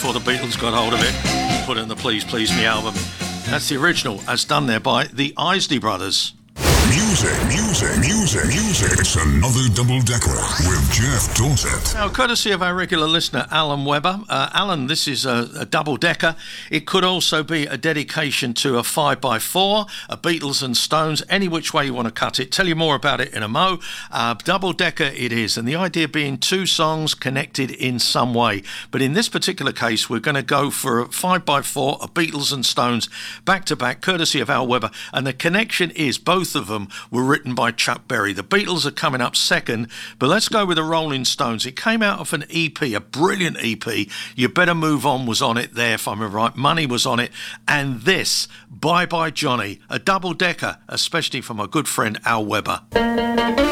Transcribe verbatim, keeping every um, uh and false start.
before the Beatles got hold of it, put it in the Please Please Me album. That's the original, as done there by the Isley Brothers. Music, music, music, music. It's another Double Decker with Jeff Dorset. Now, courtesy of our regular listener, Alan Webber. Uh, Alan, this is a, a Double Decker. It could also be a dedication to a five by four, a Beatles and Stones, any which way you want to cut it. Tell you more about it in a mo. Uh, double Decker it is, and the idea being two songs connected in some way. But in this particular case, we're going to go for a five by four, a Beatles and Stones, back to back, courtesy of Al Webber. And the connection is both of them were written by Chuck Berry. The Beatles are coming up second, but let's go with the Rolling Stones. It came out of an E P, a brilliant E P. You Better Move On was on it there, if I remember right. Money was on it. And this, Bye Bye Johnny, a double-decker, especially for my good friend Al Webber.